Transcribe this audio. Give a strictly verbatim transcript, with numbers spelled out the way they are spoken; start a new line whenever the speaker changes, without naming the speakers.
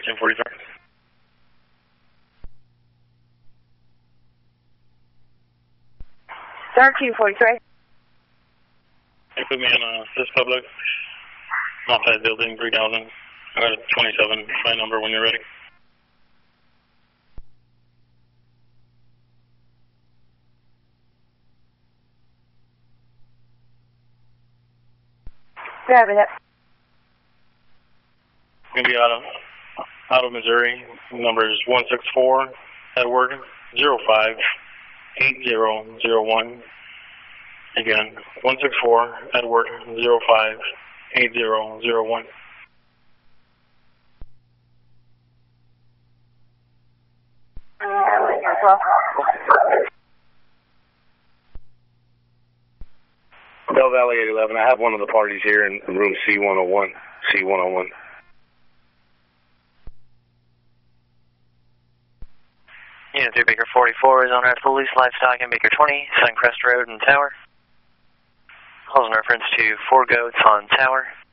thirteen forty-three.
thirteen forty-three.
They put me in uh, this public. Outside building, three thousand. I got a twenty-seven flight number when you're ready.
Grab it up.
Gonna be out of out of Missouri. Number is one six four Edward zero five eight zero zero one. Again, one six four Edward zero five eight zero zero one.
Bell Valley eight eleven. I have one of the parties here in room C one oh one. C one oh one.
Unit three Baker forty-four is on route full lease livestock in Baker twenty, Suncrest Road and Tower. Calls in reference to four goats on Tower.